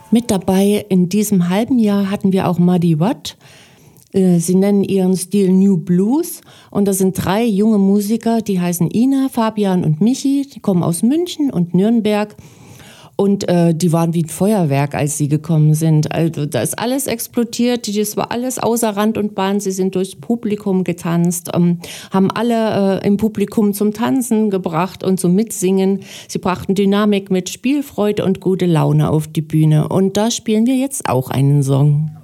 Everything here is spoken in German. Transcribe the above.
Mit dabei in diesem halben Jahr hatten wir auch Muddy Watt. Sie nennen ihren Stil New Blues und das sind 3 junge Musiker, die heißen Ina, Fabian und Michi, die kommen aus München und Nürnberg und die waren wie ein Feuerwerk, als sie gekommen sind. Also da ist alles explodiert, das war alles außer Rand und Band, sie sind durchs Publikum getanzt, haben alle im Publikum zum Tanzen gebracht und zum Mitsingen. Sie brachten Dynamik mit Spielfreude und gute Laune auf die Bühne und da spielen wir jetzt auch einen Song.